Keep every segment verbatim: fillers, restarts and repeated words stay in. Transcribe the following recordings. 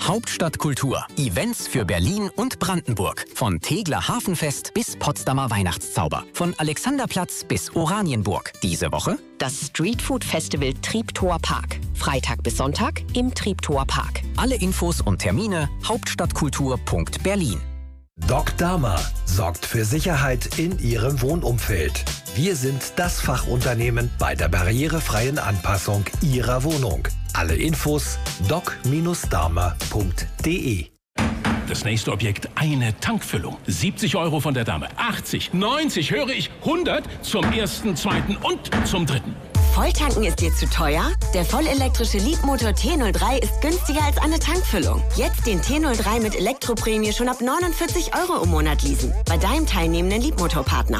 Hauptstadtkultur. Events für Berlin und Brandenburg. Von Tegeler Hafenfest bis Potsdamer Weihnachtszauber. Von Alexanderplatz bis Oranienburg. Diese Woche das Streetfood-Festival Treptower Park. Freitag bis Sonntag im Treptower Park. Alle Infos und Termine hauptstadtkultur punkt berlin. Doc Dama sorgt für Sicherheit in Ihrem Wohnumfeld. Wir sind das Fachunternehmen bei der barrierefreien Anpassung Ihrer Wohnung. Alle Infos doc Bindestrich dama punkt de. Das nächste Objekt, eine Tankfüllung. siebzig Euro von der Dame. achtzig, neunzig, höre ich, hundert zum ersten, zweiten und zum dritten. Volltanken ist dir zu teuer? Der vollelektrische Leapmotor T null drei ist günstiger als eine Tankfüllung. Jetzt den T null drei mit Elektroprämie schon ab neunundvierzig Euro im Monat leasen. Bei deinem teilnehmenden Leapmotor-Partner.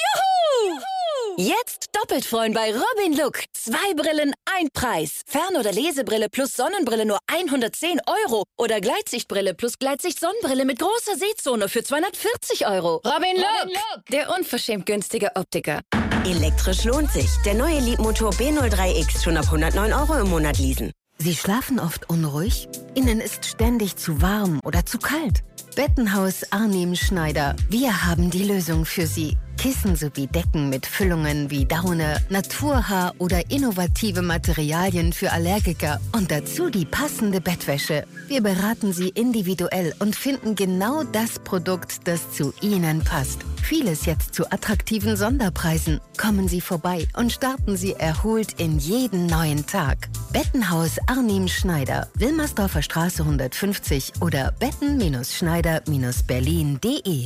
Juhu! Jetzt doppelt freuen bei Robin Look. Zwei Brillen, ein Preis. Fern- oder Lesebrille plus Sonnenbrille nur hundertzehn Euro. Oder Gleitsichtbrille plus Gleitsicht-Sonnenbrille mit großer Sehzone für zweihundertvierzig Euro. Robin Look, Robin Look, der unverschämt günstige Optiker. Elektrisch lohnt sich. Der neue Leapmotor B null drei X schon ab hundertneun Euro im Monat leasen. Sie schlafen oft unruhig? Ihnen ist ständig zu warm oder zu kalt? Bettenhaus Arnim Schneider. Wir haben die Lösung für Sie. Kissen sowie Decken mit Füllungen wie Daune, Naturhaar oder innovative Materialien für Allergiker und dazu die passende Bettwäsche. Wir beraten Sie individuell und finden genau das Produkt, das zu Ihnen passt. Vieles jetzt zu attraktiven Sonderpreisen. Kommen Sie vorbei und starten Sie erholt in jeden neuen Tag. Bettenhaus Arnim Schneider, Wilmersdorfer Straße hundertfünfzig oder betten-schneider berlin punkt de.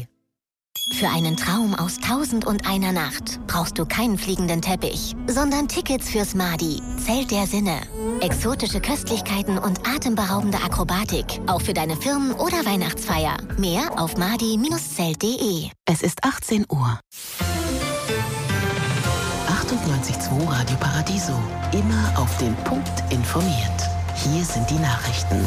Für einen Traum aus Tausend und einer Nacht brauchst du keinen fliegenden Teppich, sondern Tickets fürs Madi, Zelt der Sinne. Exotische Köstlichkeiten und atemberaubende Akrobatik, auch für deine Firmen- oder Weihnachtsfeier. Mehr auf madi Zelt punkt de. Es ist achtzehn Uhr. achtundneunzig Komma zwei Radio Paradiso. Immer auf den Punkt informiert. Hier sind die Nachrichten.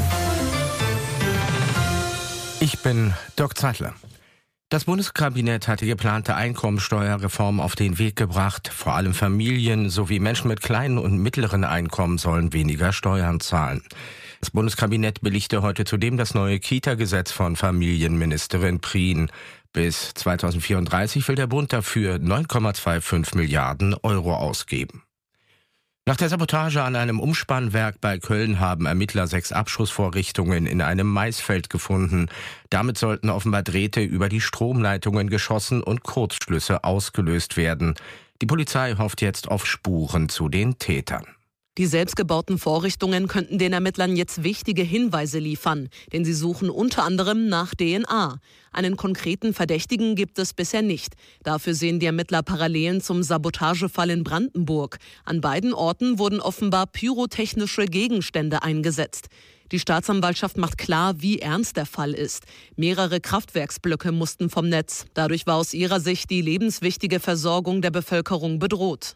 Ich bin Dirk Zeitler. Das Bundeskabinett hat die geplante Einkommensteuerreform auf den Weg gebracht. Vor allem Familien sowie Menschen mit kleinen und mittleren Einkommen sollen weniger Steuern zahlen. Das Bundeskabinett billigte heute zudem das neue Kita-Gesetz von Familienministerin Prien. Bis zweitausendvierunddreißig will der Bund dafür neun Komma fünfundzwanzig Milliarden Euro ausgeben. Nach der Sabotage an einem Umspannwerk bei Köln haben Ermittler sechs Abschussvorrichtungen in einem Maisfeld gefunden. Damit sollten offenbar Drähte über die Stromleitungen geschossen und Kurzschlüsse ausgelöst werden. Die Polizei hofft jetzt auf Spuren zu den Tätern. Die selbstgebauten Vorrichtungen könnten den Ermittlern jetzt wichtige Hinweise liefern, denn sie suchen unter anderem nach D N A. Einen konkreten Verdächtigen gibt es bisher nicht. Dafür sehen die Ermittler Parallelen zum Sabotagefall in Brandenburg. An beiden Orten wurden offenbar pyrotechnische Gegenstände eingesetzt. Die Staatsanwaltschaft macht klar, wie ernst der Fall ist. Mehrere Kraftwerksblöcke mussten vom Netz. Dadurch war aus ihrer Sicht die lebenswichtige Versorgung der Bevölkerung bedroht.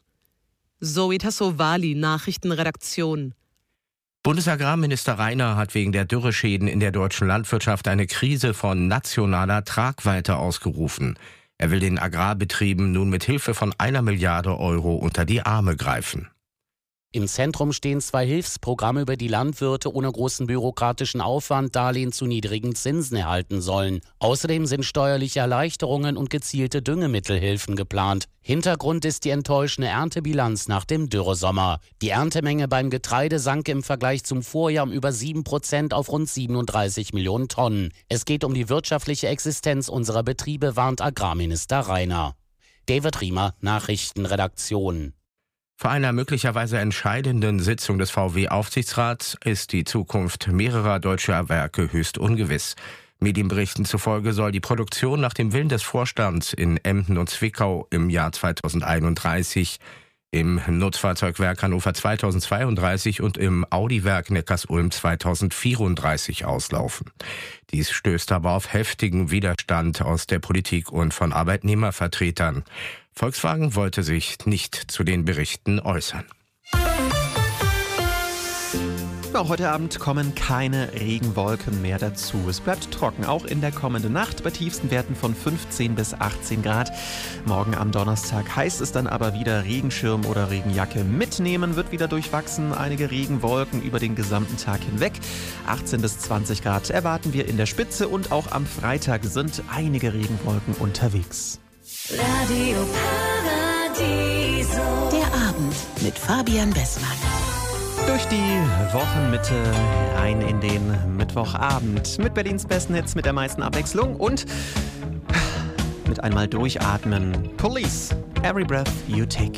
Zoe Tassovali, Nachrichtenredaktion. Bundesagrarminister Rainer hat wegen der Dürreschäden in der deutschen Landwirtschaft eine Krise von nationaler Tragweite ausgerufen. Er will den Agrarbetrieben nun mit Hilfe von einer Milliarde Euro unter die Arme greifen. Im Zentrum stehen zwei Hilfsprogramme, über die Landwirte ohne großen bürokratischen Aufwand Darlehen zu niedrigen Zinsen erhalten sollen. Außerdem sind steuerliche Erleichterungen und gezielte Düngemittelhilfen geplant. Hintergrund ist die enttäuschende Erntebilanz nach dem Dürresommer. Die Erntemenge beim Getreide sank im Vergleich zum Vorjahr um über sieben Prozent auf rund siebenunddreißig Millionen Tonnen. Es geht um die wirtschaftliche Existenz unserer Betriebe, warnt Agrarminister Rainer. David Riemer, Nachrichtenredaktion. Vor einer möglicherweise entscheidenden Sitzung des V W-Aufsichtsrats ist die Zukunft mehrerer deutscher Werke höchst ungewiss. Medienberichten zufolge soll die Produktion nach dem Willen des Vorstands in Emden und Zwickau im Jahr zweitausendeinunddreißig, im Nutzfahrzeugwerk Hannover zweitausendzweiunddreißig und im Audi-Werk Neckarsulm zweitausendvierunddreißig auslaufen. Dies stößt aber auf heftigen Widerstand aus der Politik und von Arbeitnehmervertretern. Volkswagen wollte sich nicht zu den Berichten äußern. Ja, auch heute Abend kommen keine Regenwolken mehr dazu. Es bleibt trocken, auch in der kommenden Nacht bei tiefsten Werten von fünfzehn bis achtzehn Grad. Morgen am Donnerstag heißt es dann aber wieder Regenschirm oder Regenjacke mitnehmen, wird wieder durchwachsen. Einige Regenwolken über den gesamten Tag hinweg. achtzehn bis zwanzig Grad erwarten wir in der Spitze und auch am Freitag sind einige Regenwolken unterwegs. Radio Paradiso. Der Abend mit Fabian Bessmann. Durch die Wochenmitte rein in den Mittwochabend mit Berlins besten Hits mit der meisten Abwechslung und mit einmal durchatmen. Police, Every Breath You Take.